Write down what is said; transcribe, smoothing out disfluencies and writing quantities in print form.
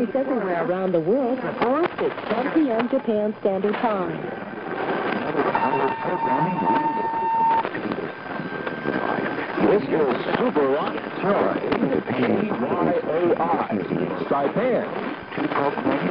place everywhere around the world, or 6:10 p.m. Japan Standard Time. This is Super Rock Toy, P-Y-A-I, Saipan.